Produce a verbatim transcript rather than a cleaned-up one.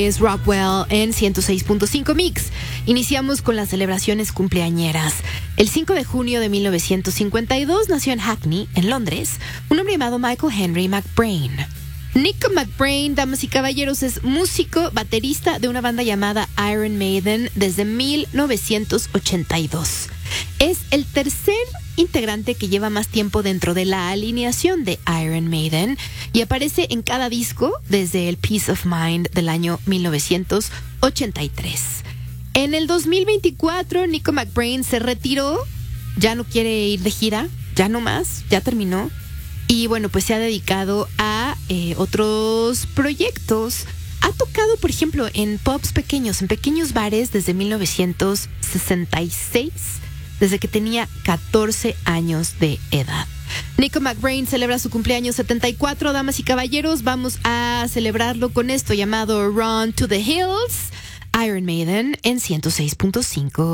Es Rockwell en ciento seis punto cinco Mix. Iniciamos con las celebraciones cumpleañeras. El cinco de junio de mil novecientos cincuenta y dos nació en Hackney, en Londres, un hombre llamado Michael Henry McBrain. Nico McBrain, damas y caballeros, es músico, baterista de una banda llamada Iron Maiden desde mil novecientos ochenta y dos. Es el tercer integrante que lleva más tiempo dentro de la alineación de Iron Maiden y aparece en cada disco desde el Peace of Mind del año mil novecientos ochenta y tres. En el dos mil veinticuatro, Nico McBrain se retiró, ya no quiere ir de gira, ya no más, ya terminó. Y bueno, pues se ha dedicado a eh, otros proyectos. Ha tocado, por ejemplo, en pubs pequeños, en pequeños bares desde mil novecientos sesenta y seis, desde que tenía catorce años de edad. Nico McBrain celebra su cumpleaños setenta y cuatro, damas y caballeros. Vamos a celebrarlo con esto llamado Run to the Hills, Iron Maiden en ciento seis punto cinco.